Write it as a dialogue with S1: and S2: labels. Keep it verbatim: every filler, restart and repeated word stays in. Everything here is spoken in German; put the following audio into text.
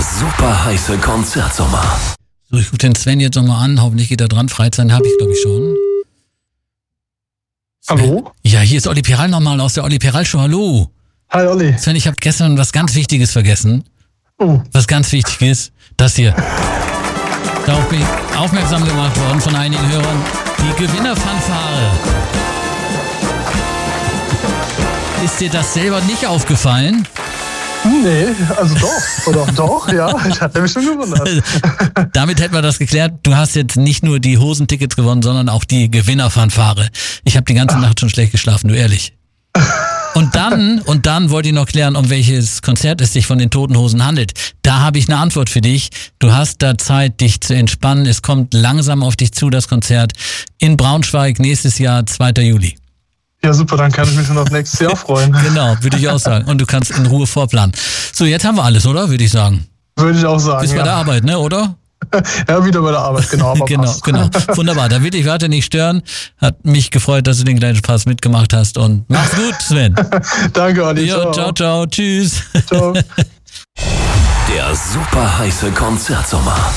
S1: super heiße Konzertsommer.
S2: So, ich rufe den Sven jetzt nochmal an. Hoffentlich geht er dran. Freizeit habe ich, glaube ich, schon. Sven.
S3: Hallo?
S2: Ja, hier ist Olli Peral nochmal aus der Olli Peral Show. Hallo.
S3: Hi Olli.
S2: Sven, ich habe gestern was ganz Wichtiges vergessen.
S3: Oh.
S2: Was ganz Wichtiges. Das hier. Darauf bin ich aufmerksam gemacht worden von einigen Hörern. Die Gewinnerfanfare. Ist dir das selber nicht aufgefallen?
S3: Nee, also doch. Oder doch, ja. Ich hatte mich schon gewundert.
S2: Damit hätten wir das geklärt. Du hast jetzt nicht nur die Hosentickets gewonnen, sondern auch die Gewinnerfanfare. Ich habe die ganze Nacht schon schlecht geschlafen, du ehrlich. Und dann, und dann wollte ich noch klären, um welches Konzert es sich von den Toten Hosen handelt. Da habe ich eine Antwort für dich. Du hast da Zeit, dich zu entspannen. Es kommt langsam auf dich zu, das Konzert in Braunschweig nächstes Jahr, zweiter Juli.
S3: Ja, super, dann kann ich mich schon auf nächstes Jahr freuen.
S2: Genau, würde ich auch sagen. Und du kannst in Ruhe vorplanen. So, jetzt haben wir alles, oder? Würde ich sagen.
S3: Würde ich auch sagen,
S2: Bist
S3: ja.
S2: bei der Arbeit, ne, oder?
S3: Ja, wieder bei der Arbeit, genau. Aber
S2: genau,
S3: passt.
S2: genau. Wunderbar, da will ich weiter nicht stören. Hat mich gefreut, dass du den kleinen Spaß mitgemacht hast. Und mach's gut, Sven.
S3: Danke, Olli.
S2: Jo, ciao, ciao. Tschüss.
S3: Ciao.
S1: Der super heiße Konzertsommer.